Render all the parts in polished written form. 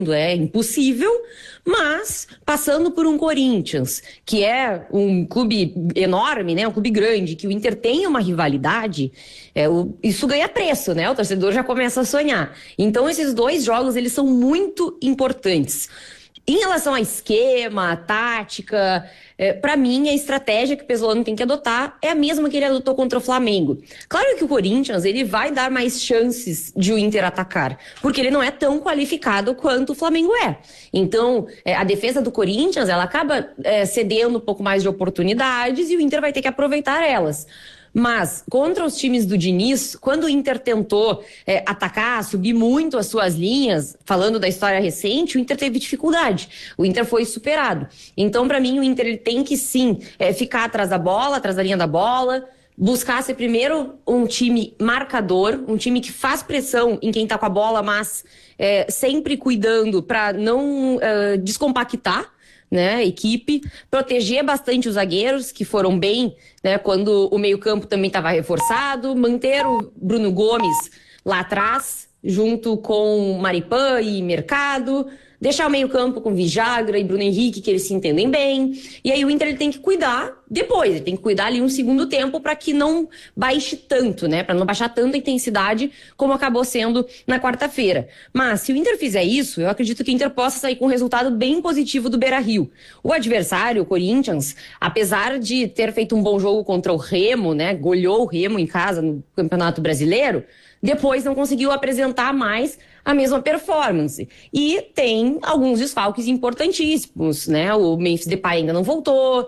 é impossível, mas passando por um Corinthians, que é um clube enorme, né, um clube grande, que o Inter tem uma rivalidade, isso ganha preço, né? O torcedor já começa a sonhar. Então esses dois jogos, eles são muito importantes. Em relação a esquema, a tática, para mim a estratégia que o Pesolano tem que adotar é a mesma que ele adotou contra o Flamengo. Claro que o Corinthians ele vai dar mais chances de o Inter atacar, porque ele não é tão qualificado quanto o Flamengo é. Então, a defesa do Corinthians ela acaba cedendo um pouco mais de oportunidades e o Inter vai ter que aproveitar elas. Mas, contra os times do Diniz, quando o Inter tentou atacar, subir muito as suas linhas, falando da história recente, o Inter teve dificuldade. O Inter foi superado. Então, para mim, o Inter ele tem que, sim, ficar atrás da bola, atrás da linha da bola, buscar ser primeiro um time marcador, um time que faz pressão em quem tá com a bola, mas sempre cuidando para não descompactar, né, equipe, proteger bastante os zagueiros, que foram bem, né, quando o meio-campo também estava reforçado, manter o Bruno Gomes lá atrás, junto com Maripan e Mercado, deixar o meio-campo com Vijagra e Bruno Henrique, que eles se entendem bem. E aí o Inter ele tem que cuidar depois, ele tem que cuidar ali um segundo tempo para que não baixe tanto, né? Para não baixar tanta intensidade como acabou sendo na quarta-feira. Mas se o Inter fizer isso, eu acredito que o Inter possa sair com um resultado bem positivo do Beira-Rio. O adversário, o Corinthians, apesar de ter feito um bom jogo contra o Remo, né? Goleou o Remo em casa no Campeonato Brasileiro, depois não conseguiu apresentar mais a mesma performance. E tem alguns desfalques importantíssimos, né? O Memphis Depay ainda não voltou,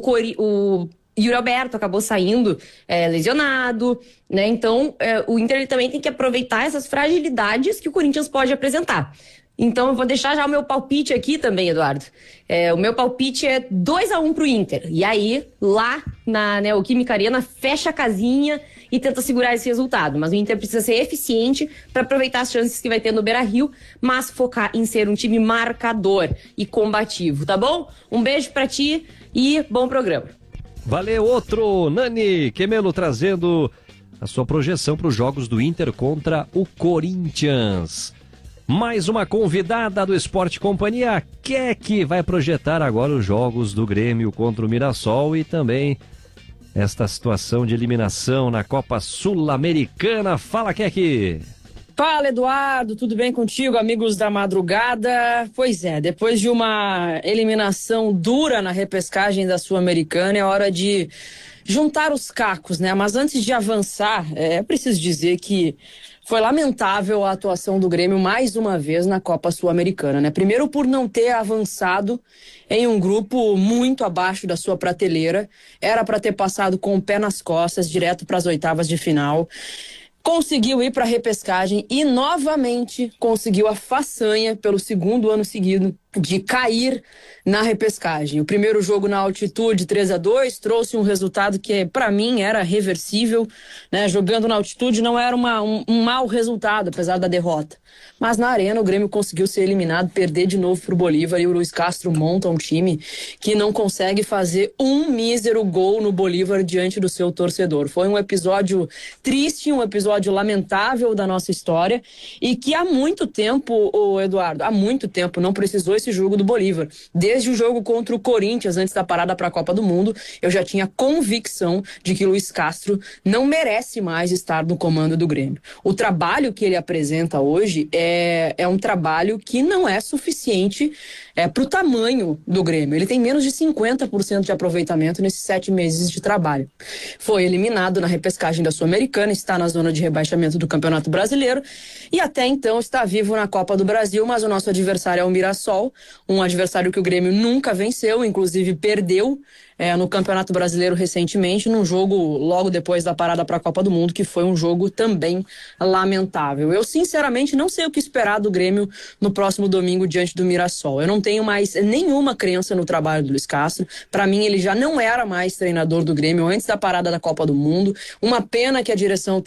o Yuri Alberto acabou saindo lesionado, né? Então, o Inter ele também tem que aproveitar essas fragilidades que o Corinthians pode apresentar. Então, eu vou deixar já o meu palpite aqui também, Eduardo. O meu palpite é 2-1 pro Inter. E aí, lá na Neoquímica Arena, fecha a casinha e tenta segurar esse resultado. Mas o Inter precisa ser eficiente para aproveitar as chances que vai ter no Beira-Rio, mas focar em ser um time marcador e combativo, tá bom? Um beijo pra ti e bom programa. Valeu, outro Nani Quemelo trazendo a sua projeção para os jogos do Inter contra o Corinthians. Mais uma convidada do Esporte Companhia, Keke, vai projetar agora os jogos do Grêmio contra o Mirassol e também esta situação de eliminação na Copa Sul-Americana. Fala, Keke! Fala, Eduardo, tudo bem contigo, amigos da madrugada? Pois é, depois de uma eliminação dura na repescagem da Sul-Americana, é hora de juntar os cacos, né? Mas antes de avançar, é preciso dizer que foi lamentável a atuação do Grêmio mais uma vez na Copa Sul-Americana, né? Primeiro por não ter avançado em um grupo muito abaixo da sua prateleira. Era para ter passado com o pé nas costas, direto para as oitavas de final. Conseguiu ir para a repescagem e novamente conseguiu a façanha pelo segundo ano seguido de cair na repescagem. O primeiro jogo na altitude, 3-2, trouxe um resultado que para mim era reversível, né? Jogando na altitude não era um mau resultado, apesar da derrota. Mas na arena o Grêmio conseguiu ser eliminado, perder de novo pro Bolívar e o Luiz Castro monta um time que não consegue fazer um mísero gol no Bolívar diante do seu torcedor. Foi um episódio triste, um episódio lamentável da nossa história e que há muito tempo, Eduardo, há muito tempo não precisou esse jogo do Bolívar. Desde o jogo contra o Corinthians, antes da parada para a Copa do Mundo, eu já tinha convicção de que Luiz Castro não merece mais estar no comando do Grêmio. O trabalho que ele apresenta hoje é um trabalho que não é suficiente para o tamanho do Grêmio. Ele tem menos de 50% de aproveitamento nesses 7 meses de trabalho. Foi eliminado na repescagem da Sul-Americana, está na zona de rebaixamento do Campeonato Brasileiro e até então está vivo na Copa do Brasil, mas o nosso adversário é o Mirassol, um adversário que o Grêmio nunca venceu, inclusive perdeu no Campeonato Brasileiro recentemente, num jogo logo depois da parada para a Copa do Mundo, que foi um jogo também lamentável. Eu sinceramente não sei o que esperar do Grêmio no próximo domingo diante do Mirassol. Eu não tenho mais nenhuma crença no trabalho do Luiz Castro. Para mim ele já não era mais treinador do Grêmio antes da parada da Copa do Mundo. Uma pena que a direção tenha deixado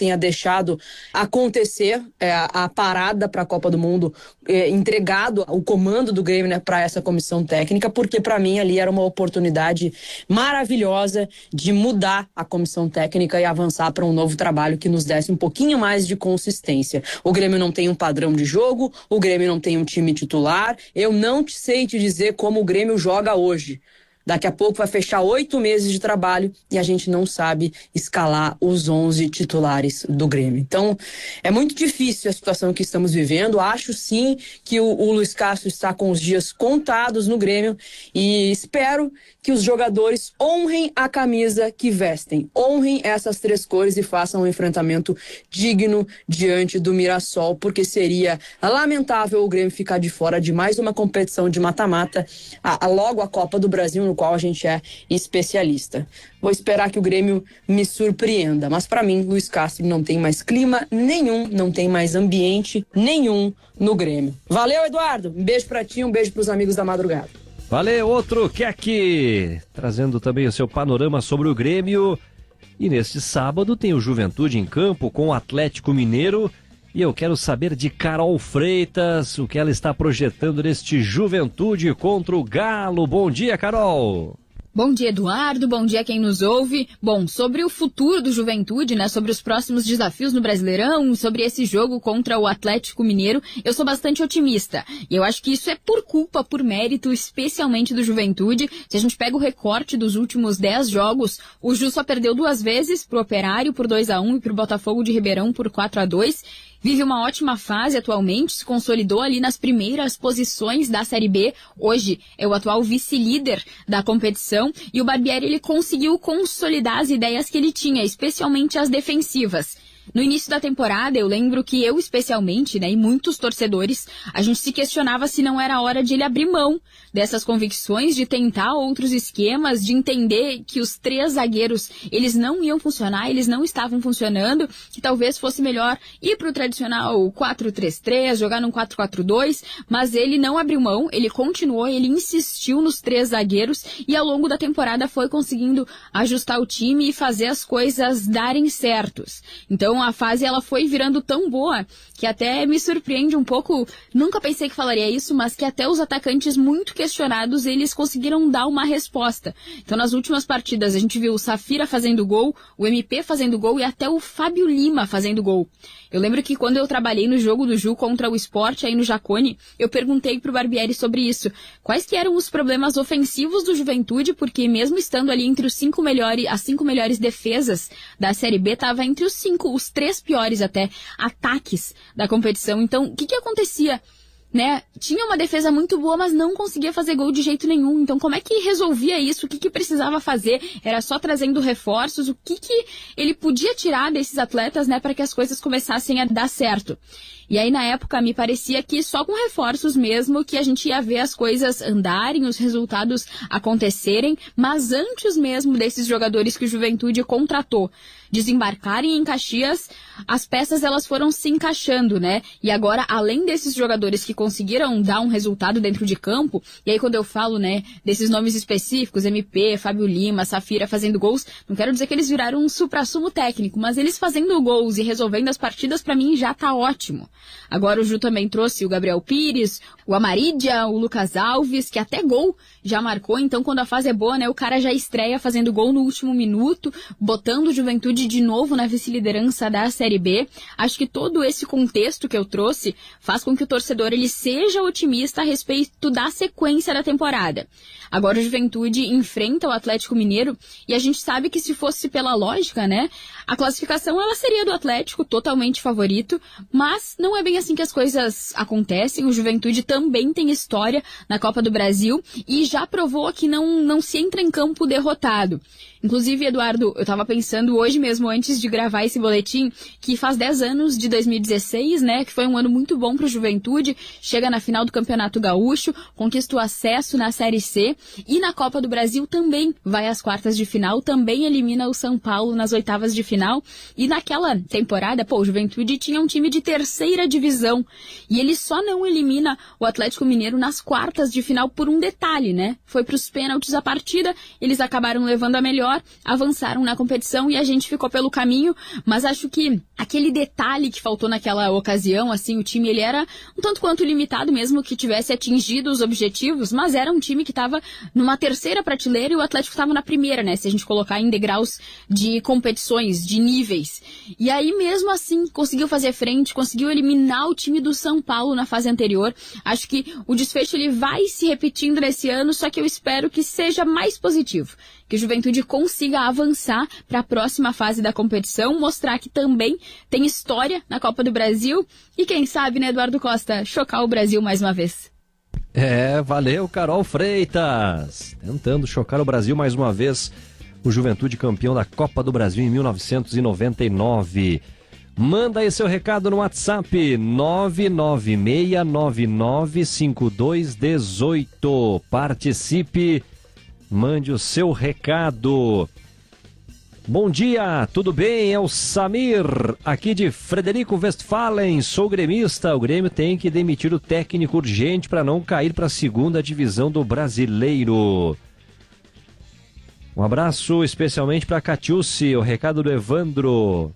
deixado acontecer a parada para a Copa do Mundo, entregado o comando do Grêmio, né, para essa comissão técnica, porque para mim ali era uma oportunidade maravilhosa de mudar a comissão técnica e avançar para um novo trabalho que nos desse um pouquinho mais de consistência. O Grêmio não tem um padrão de jogo, o Grêmio não tem um time titular, eu não sei te dizer como o Grêmio joga hoje. Daqui a pouco vai fechar 8 meses de trabalho e a gente não sabe escalar os 11 titulares do Grêmio. Então, é muito difícil a situação que estamos vivendo. Acho sim que o Luiz Castro está com os dias contados no Grêmio e espero que os jogadores honrem a camisa que vestem, honrem essas 3 cores e façam um enfrentamento digno diante do Mirassol, porque seria lamentável o Grêmio ficar de fora de mais uma competição de mata-mata, logo a Copa do Brasil, no qual a gente é especialista. Vou esperar que o Grêmio me surpreenda, mas para mim, Luiz Castro não tem mais clima nenhum, não tem mais ambiente nenhum no Grêmio. Valeu, Eduardo! Um beijo pra ti, um beijo pros amigos da madrugada. Valeu, outro Keck, trazendo também o seu panorama sobre o Grêmio. E neste sábado tem o Juventude em campo com o Atlético Mineiro. E eu quero saber de Carol Freitas, o que ela está projetando neste Juventude contra o Galo. Bom dia, Carol! Bom dia, Eduardo. Bom dia quem nos ouve. Bom, sobre o futuro do Juventude, né, sobre os próximos desafios no Brasileirão, sobre esse jogo contra o Atlético Mineiro, eu sou bastante otimista. E eu acho que isso é por mérito, especialmente do Juventude. Se a gente pega o recorte dos últimos 10 jogos, o Ju só perdeu 2 vezes pro Operário por 2-1 e pro Botafogo de Ribeirão por 4-2. Vive uma ótima fase atualmente, se consolidou ali nas primeiras posições da Série B. Hoje é o atual vice-líder da competição e o Barbieri ele conseguiu consolidar as ideias que ele tinha, especialmente as defensivas. No início da temporada, eu lembro que eu especialmente, né, e muitos torcedores, a gente se questionava se não era hora de ele abrir mão dessas convicções, de tentar outros esquemas, de entender que os 3 zagueiros, eles não iam funcionar, eles não estavam funcionando, que talvez fosse melhor ir para o tradicional 4-3-3, jogar num 4-4-2, mas ele não abriu mão, ele continuou, ele insistiu nos 3 zagueiros e ao longo da temporada foi conseguindo ajustar o time e fazer as coisas darem certos. Então, a fase ela foi virando tão boa que até me surpreende um pouco, nunca pensei que falaria isso, mas que até os atacantes muito questionados, eles conseguiram dar uma resposta. Então, nas últimas partidas, a gente viu o Safira fazendo gol, o MP fazendo gol e até o Fábio Lima fazendo gol. Eu lembro que quando eu trabalhei no jogo do Ju contra o Sport aí no Jacone, eu perguntei pro Barbieri sobre isso. Quais que eram os problemas ofensivos do Juventude, porque mesmo estando ali entre as 5 melhores defesas da Série B, tava entre os 3 piores até, ataques da competição. Então, o que acontecia? Né? Tinha uma defesa muito boa, mas não conseguia fazer gol de jeito nenhum. Então, como é que resolvia isso? O que precisava fazer? Era só trazendo reforços? O que ele podia tirar desses atletas, né, para que as coisas começassem a dar certo? E aí, na época, me parecia que só com reforços mesmo que a gente ia ver as coisas andarem, os resultados acontecerem, mas antes mesmo desses jogadores que o Juventude contratou desembarcarem em Caxias, as peças elas foram se encaixando, né? E agora, além desses jogadores que conseguiram dar um resultado dentro de campo, e aí quando eu falo, né, desses nomes específicos, MP, Fábio Lima, Safira fazendo gols, não quero dizer que eles viraram um suprassumo técnico, mas eles fazendo gols e resolvendo as partidas, pra mim já tá ótimo. Agora o Ju também trouxe o Gabriel Pires, o Amarídia, o Lucas Alves, que até gol já marcou, então quando a fase é boa, né, o cara já estreia fazendo gol no último minuto, botando o Juventude de novo na vice-liderança da Série B. Acho que todo esse contexto que eu trouxe faz com que o torcedor ele seja otimista a respeito da sequência da temporada. Agora o Juventude enfrenta o Atlético Mineiro e a gente sabe que se fosse pela lógica, né, a classificação ela seria do Atlético, totalmente favorito, mas não é bem assim que as coisas acontecem. O Juventude também tem história na Copa do Brasil e já provou que não se entra em campo derrotado. Inclusive, Eduardo, eu tava pensando hoje mesmo, antes de gravar esse boletim, que faz 10 anos de 2016, né, que foi um ano muito bom pro Juventude, chega na final do Campeonato Gaúcho, conquista o acesso na Série C e na Copa do Brasil também vai às quartas de final, também elimina o São Paulo nas oitavas de final. E naquela temporada, o Juventude tinha um time de terceira divisão e ele só não elimina o Atlético Mineiro nas quartas de final por um detalhe, né? Foi para os pênaltis a partida, eles acabaram levando a melhor, avançaram na competição e a gente ficou pelo caminho, mas acho que aquele detalhe que faltou naquela ocasião, assim, o time ele era um tanto quanto limitado, mesmo que tivesse atingido os objetivos, mas era um time que estava numa terceira prateleira e o Atlético estava na primeira, né? Se a gente colocar em degraus de competições, de níveis. E aí, mesmo assim, conseguiu fazer frente, conseguiu eliminar o time do São Paulo na fase anterior. Acho que o desfecho ele vai se repetindo nesse ano, só que eu espero que seja mais positivo. Que o Juventude consiga avançar para a próxima fase da competição, mostrar que também tem história na Copa do Brasil e quem sabe, né, Eduardo Costa, chocar o Brasil mais uma vez. Valeu, Carol Freitas. Tentando chocar o Brasil mais uma vez. O Juventude campeão da Copa do Brasil em 1999. Manda aí seu recado no WhatsApp 996995218. Participe, mande o seu recado. Bom dia, tudo bem? É o Samir, aqui de Frederico Westphalen, sou gremista. O Grêmio tem que demitir o técnico urgente para não cair para a segunda divisão do Brasileiro. Um abraço especialmente para a Catiúci, o recado do Evandro.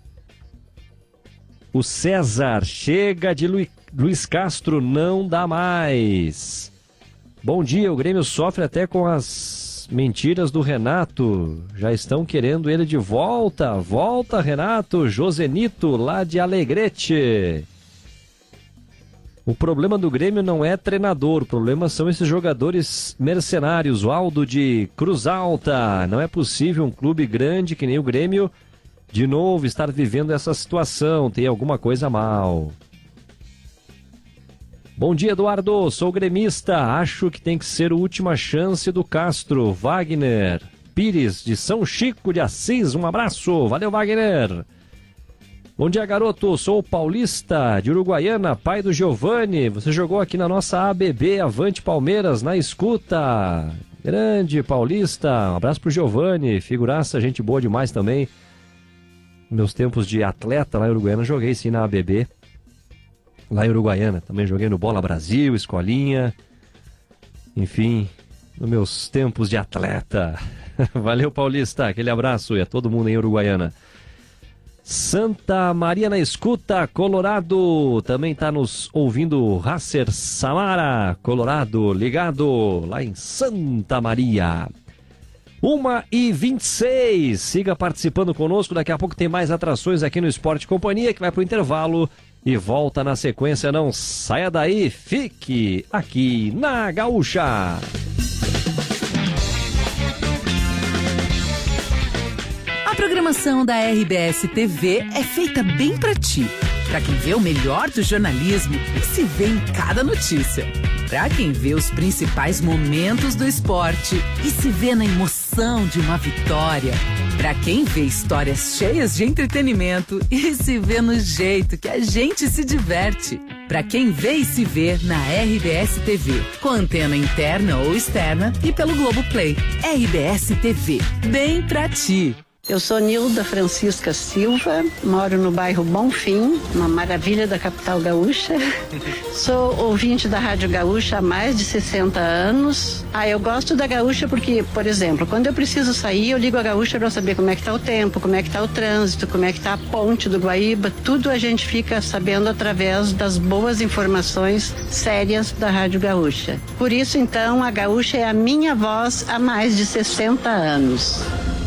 O César, chega de Luiz Castro, não dá mais. Bom dia, o Grêmio sofre até com as mentiras do Renato. Já estão querendo ele de volta. Volta, Renato. Josenito, lá de Alegrete. O problema do Grêmio não é treinador, o problema são esses jogadores mercenários. O Aldo de Cruz Alta. Não é possível um clube grande que nem o Grêmio de novo estar vivendo essa situação. Tem alguma coisa mal. Bom dia, Eduardo. Sou gremista. Acho que tem que ser a última chance do Castro. Wagner Pires, de São Chico de Assis. Um abraço. Valeu, Wagner. Bom dia, garoto. Sou o Paulista, de Uruguaiana, pai do Giovani. Você jogou aqui na nossa ABB, Avante Palmeiras, na escuta. Grande Paulista. Um abraço pro Giovani. Figuraça, gente boa demais também. Meus tempos de atleta lá em Uruguaiana, joguei sim na ABB. Lá em Uruguaiana, também joguei no Bola Brasil, Escolinha. Enfim, nos meus tempos de atleta. Valeu, Paulista, aquele abraço e a todo mundo em Uruguaiana. Santa Maria na escuta, Colorado. Também está nos ouvindo Racer Samara, Colorado, ligado lá em Santa Maria. 1h26, siga participando conosco, daqui a pouco tem mais atrações aqui no Esporte Companhia, que vai pro intervalo e volta na sequência. Não saia daí, fique aqui na Gaúcha. A programação da RBS TV é feita bem pra ti, pra quem vê o melhor do jornalismo e se vê em cada notícia. Pra quem vê os principais momentos do esporte e se vê na emoção de uma vitória. Pra quem vê histórias cheias de entretenimento e se vê no jeito que a gente se diverte. Pra quem vê e se vê na RBS TV, com antena interna ou externa e pelo Globoplay. RBS TV, bem pra ti. Eu sou Nilda Francisca Silva, moro no bairro Bonfim, uma maravilha da capital gaúcha. Sou ouvinte da Rádio Gaúcha há mais de 60 anos. Eu gosto da Gaúcha porque, por exemplo, quando eu preciso sair, eu ligo a Gaúcha para saber como é que tá o tempo, como é que tá o trânsito, como é que tá a ponte do Guaíba. Tudo a gente fica sabendo através das boas informações sérias da Rádio Gaúcha. Por isso, então, a Gaúcha é a minha voz há mais de 60 anos.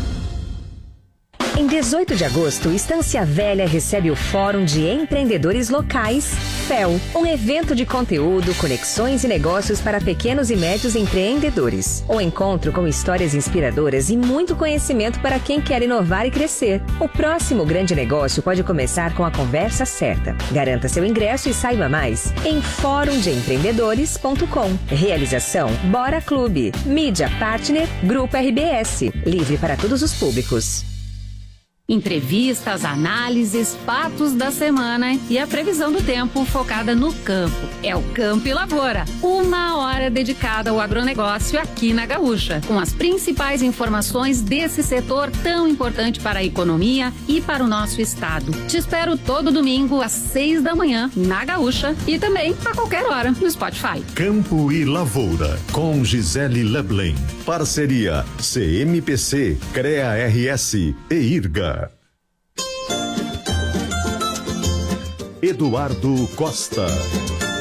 Em 18 de agosto, Estância Velha recebe o Fórum de Empreendedores Locais, FEL, um evento de conteúdo, conexões e negócios para pequenos e médios empreendedores. Um encontro com histórias inspiradoras e muito conhecimento para quem quer inovar e crescer. O próximo grande negócio pode começar com a conversa certa. Garanta seu ingresso e saiba mais em forumdeempreendedores.com. Realização Bora Clube. Mídia Partner Grupo RBS. Livre para todos os públicos. Entrevistas, análises, fatos da semana e a previsão do tempo focada no campo. É o Campo e Lavoura, 1 hora dedicada ao agronegócio aqui na Gaúcha, com as principais informações desse setor tão importante para a economia e para o nosso estado. Te espero todo domingo às 6 da manhã na Gaúcha e também a qualquer hora no Spotify. Campo e Lavoura, com Gisele Leblen. Parceria CMPC, CREA RS e IRGA. Eduardo Costa.